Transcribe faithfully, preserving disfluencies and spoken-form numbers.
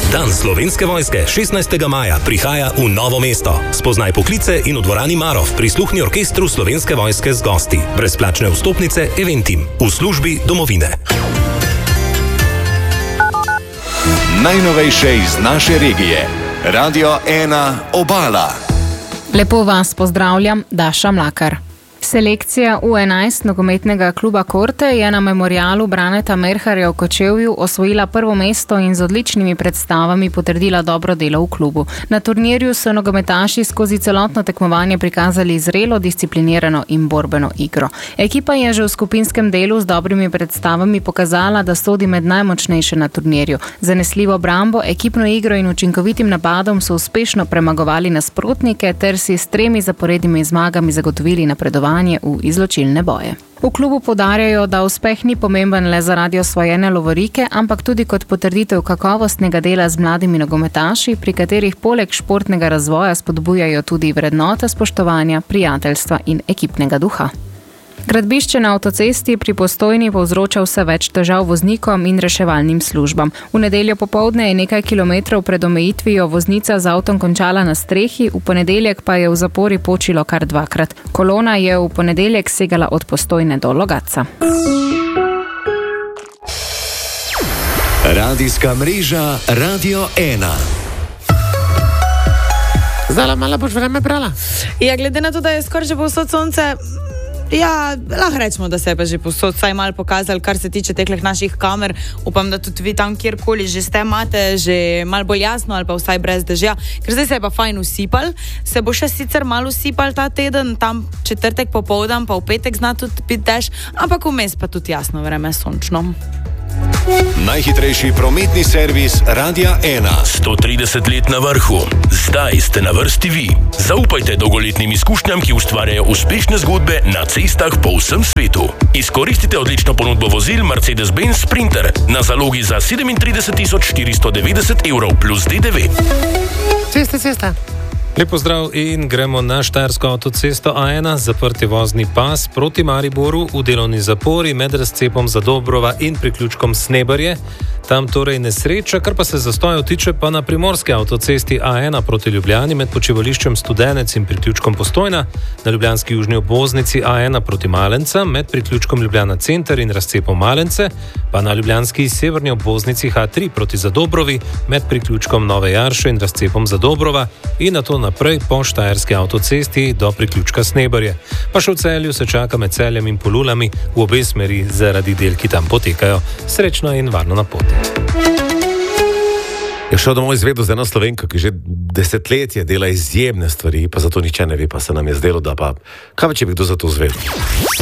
Dan Slovenske vojske šestnajstega maja prihaja v Novo mesto. Spoznaj poklice in v dvorani Marof prisluhni orkestru Slovenske vojske z gosti. Brezplačne vstopnice Eventim v službi domovine. Najnovejše iz naše regije. Radio ena Obala. Lepo vas pozdravljam, Daša Mlakar. Selekcija U enajst nogometnega kluba Korte je na memorialu Braneta Merharja v Kočevju osvojila prvo mesto in z odličnimi predstavami potrdila dobro delo v klubu. Na turnirju so nogometaši skozi celotno tekmovanje prikazali zrelo, disciplinirano in borbeno igro. Ekipa je že v skupinskem delu z dobrimi predstavami pokazala, da sodi med najmočnejše na turnirju. Zanesljivo obrambo, ekipno igro in učinkovitim napadom so uspešno premagovali nasprotnike ter si s tremi zaporednimi zmagami zagotovili napredovanje v izločilne boje. V klubu poudarjajo, da uspeh ni pomemben le zaradi osvojene lovorike, ampak tudi kot potrditev kakovostnega dela z mladimi nogometaši, pri katerih poleg športnega razvoja spodbujajo tudi vrednote spoštovanja, prijateljstva in ekipnega duha. Gradbišče na avtocesti pri Postojni povzroča vse več težav voznikom in reševalnim službam. V nedeljo popoldne je nekaj kilometrov pred omejitvijo voznica z avtom končala na strehi, v ponedeljek pa je v zapori počilo kar dvakrat. Kolona je v ponedeljek segala od Postojne do Logatca. Radijska mreža Radio ena. Zdaj, malo boš vreme brala? Ja, glede na to, da je skoraj že povsod sonce, ja, lahko rečemo, da se je pa že povsod vsaj malo pokazali, kar se tiče tekleh naših kamer. Upam, da tudi vi tam kjerkoli že ste, imate že malo bolj jasno ali pa vsaj brez dežja, ker zdaj se je pa fajn usipal. Se bo še sicer malo usipal ta teden, tam četrtek popoldan, pa v petek zna tudi biti dež, ampak vmes pa tudi jasno vreme, sončno. Najhitrejši prometni servis Radia ena. sto trideset let na vrhu. Zdaj ste na vrsti vi. Zaupajte dolgoletnim izkušnjam, ki ustvarjajo uspešne zgodbe na cestah po vsem svetu. Izkoristite odlično ponudbo vozil Mercedes-Benz Sprinter na zalogi za sedemintrideset tisoč štiristo devetdeset evrov plus D D V. Cesta, cesta. Lep pozdrav in gremo na Štajersko avtocesto A ena, zaprti vozni pas proti Mariboru v delovni zapori med razcepom Zadobrova in priključkom Sneberje. Tam torej nesreča, kar pa se zastojev tiče pa na primorski avtocesti A ena proti Ljubljani med počivališčem Studenec in priključkom Postojna, na ljubljanski južni obvoznici A ena proti Malenca med priključkom Ljubljana Center in razcepom Malence, pa na ljubljanski severni obvoznici H tri proti Zadobrovi med priključkom Nove Jarše in razcepom Zadobrova in na to naprej po Štajerski avtocesti do priključka Sneberje. Pa še v Celju se čaka med Celjem in Polulami v obe smeri zaradi del, ki tam potekajo. Srečno in varno na poti. Je šel domov izvedel z eno Slovenko, ki že desetletje dela izjemne stvari, pa zato niče ne ve, pa se nam je zdelo, da pa kaj bi, če bi kdo za to izvedel.